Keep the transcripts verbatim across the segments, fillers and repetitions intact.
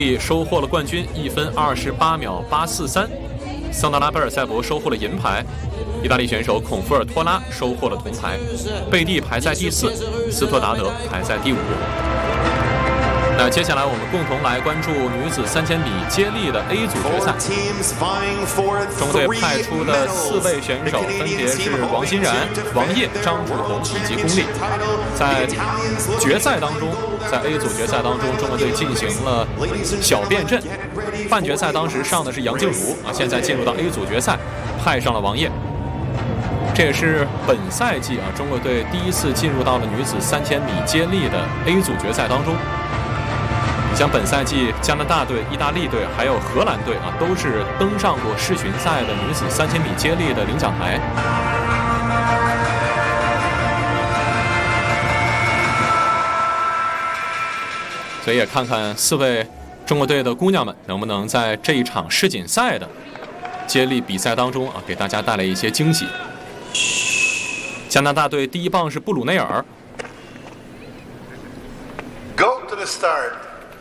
收获了冠军，一分二十八秒八四三。桑德拉贝尔塞博收获了银牌，意大利选手孔夫尔托拉收获了铜牌，贝蒂排在第四，斯托达德排在第五。那接下来我们共同来关注女子三千米接力的 A 组决赛。中国队派出的四位选手分别是王欣然、王烨、张楚彤以及龚丽。在决赛当中，在 A 组决赛当中，中国队进行了小变阵。半决赛当时上的是杨静茹啊，现在进入到 A 组决赛，派上了王烨。这也是本赛季啊，中国队第一次进入到了女子三千米接力的 A 组决赛当中。像本赛季加拿大队、意大利队还有荷兰队啊，都是登上过世巡赛的女子三千米接力的领奖台。所以也看看四位中国队的姑娘们能不能在这一场世锦赛的接力比赛当中啊，给大家带来一些惊喜。加拿大队第一棒是布鲁内尔。 Go to the start.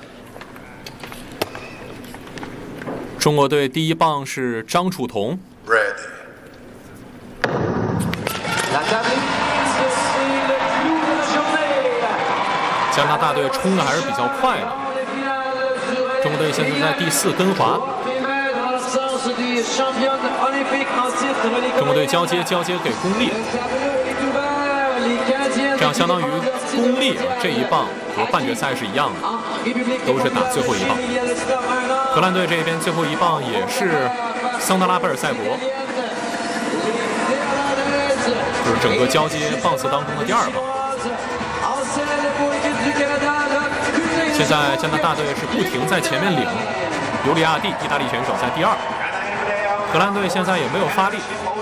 中国队第一棒是张楚彤。 Ready. 加拿大队冲的还是比较快的。中国队现在在第四跟滑。中国队交接交接给龚丽，这样相当于龚丽啊这一棒和半决赛是一样的，都是打最后一棒。荷兰队这边最后一棒也是桑德拉贝尔塞博，就是整个交接棒次当中的第二棒。现在加拿大队是不停在前面领，尤里亚蒂意大利选手在第二。荷兰队现在也没有发力，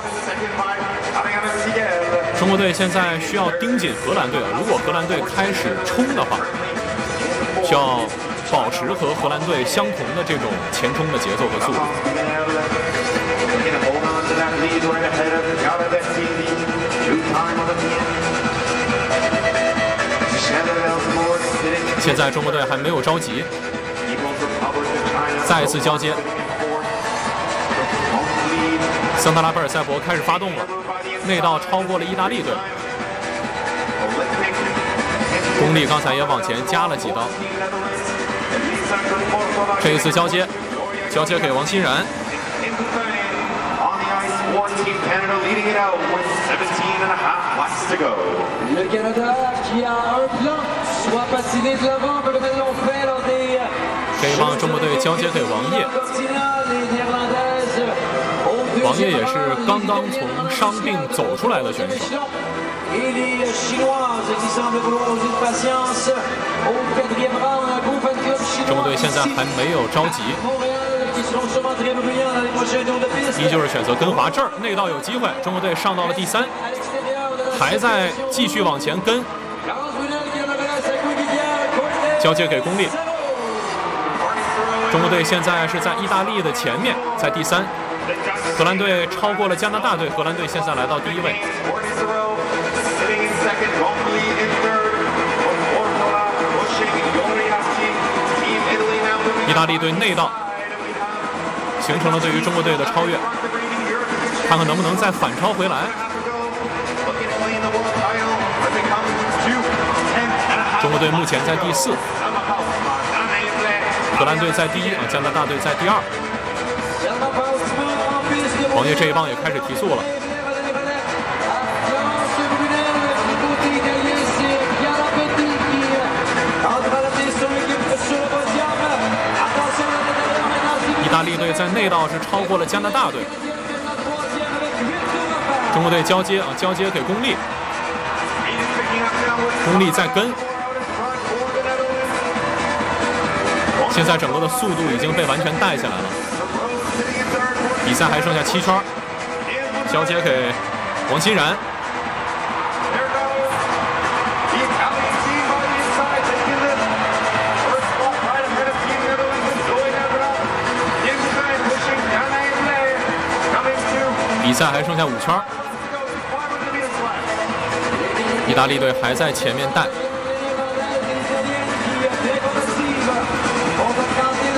中国队现在需要盯紧荷兰队了。如果荷兰队开始冲的话，需要保持和荷兰队相同的这种前冲的节奏和速度。现在中国队还没有着急，再一次交接。桑德拉贝尔塞博开始发动了，内道超过了意大利队。龚丽刚才也往前加了几刀。这一次交接，交接给王欣然。这一棒中国队交接给王烨。王烨也是刚刚从伤病走出来的选手。中国队现在还没有着急，依旧是选择跟滑。这儿内道有机会，中国队上到了第三，还在继续往前跟，交接给龚丽。中国队现在是在意大利的前面，在第三。荷兰队超过了加拿大队，荷兰队现在来到第一位。意大利队内道形成了对于中国队的超越，看看能不能再反超回来。中国队目前在第四，荷兰队在第一啊，加拿大队在第二。王烨这一棒也开始提速了。意大利队在内道是超过了加拿大队。中国队交接啊，交接给龚丽，龚丽在跟。现在整个的速度已经被完全带下来了。比赛还剩下七圈，交接给王欣然。比赛还剩下五圈，意大利队还在前面带。